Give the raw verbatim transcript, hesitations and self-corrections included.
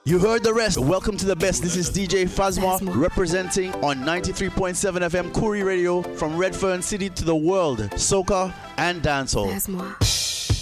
You heard the rest. Welcome to the best. This is D J Phasma representing on ninety-three point seven F M Koori Radio from Redfern City to the world. Soca and dancehall. Phasma.